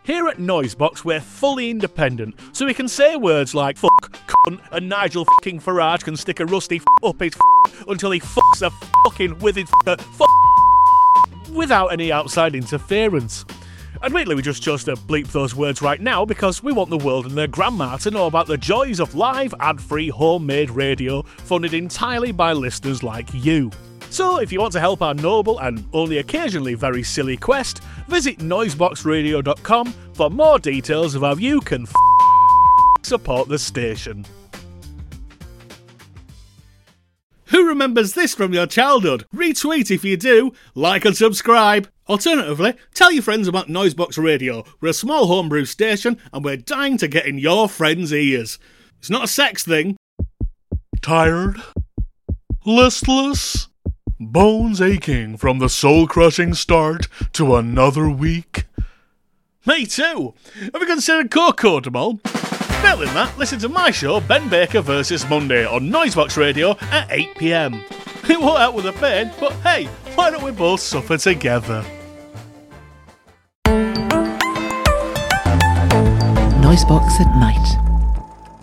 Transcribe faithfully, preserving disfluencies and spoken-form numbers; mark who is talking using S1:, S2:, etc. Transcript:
S1: Here at Noisebox, we're fully independent, so we can say words like fuck, cunt, and Nigel fucking Farage can stick a rusty f up his f until he fucks a fucking withered f f without any outside interference. Admittedly, we just chose to bleep those words right now because we want the world and their grandma to know about the joys of live, ad-free, homemade radio funded entirely by listeners like you. So, if you want to help our noble and only occasionally very silly quest, visit noisebox radio dot com for more details of how you can f support the station. Who remembers this from your childhood? Retweet if you do, like and subscribe. Alternatively, tell your friends about Noisebox Radio. We're a small homebrew station and we're dying to get in your friends' ears. It's not a sex thing. Tired? Listless? Bones aching from the soul-crushing start to another week? Me too! Have you considered Cocodamol? Failing that, listen to my show Ben Baker versus Monday on Noisebox Radio at eight p m. It won't help with the pain, but hey, why don't we both suffer together?
S2: Noisebox at night.